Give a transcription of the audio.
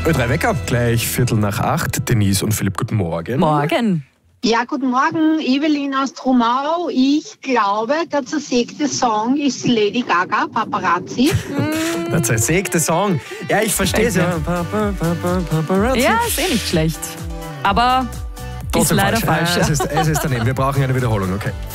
Ö3 Wecker, gleich 7:45. Denise und Philipp, guten Morgen. Morgen. Ja, guten Morgen, Evelyn aus Trumau. Ich glaube, der zersägte Song ist Lady Gaga, Paparazzi. Der zersägte Song. Ja, ich verstehe es ja. Ja, ist eh nicht schlecht. Aber ist Trotzdem leider falsch. Es ist daneben. Wir brauchen eine Wiederholung, okay.